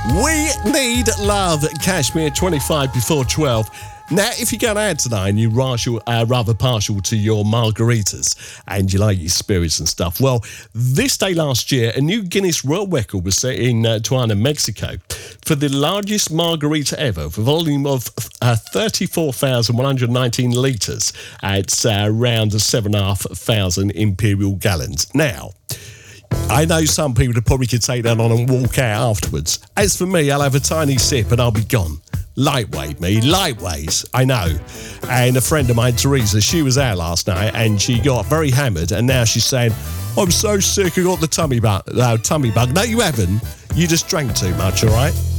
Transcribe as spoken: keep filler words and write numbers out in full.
We Need Love, Kashmir, twenty-five before twelve. Now, if you're going out tonight and you're partial, uh, rather partial to your margaritas and you like your spirits and stuff, well, this day last year, a new Guinness World Record was set in uh, Tijuana, Mexico, for the largest margarita ever, with a volume of uh, thirty-four thousand one hundred nineteen litres. It's uh, around seven thousand five hundred imperial gallons. Now, I know some people that probably could take that on and walk out afterwards. As for me, I'll have a tiny sip and I'll be gone. Lightweight, me. Lightweight, I know. And a friend of mine, Teresa, she was out last night and she got very hammered and now she's saying, I'm so sick, I got the tummy bug. Uh, tummy bug. No, you haven't. You just drank too much, all right?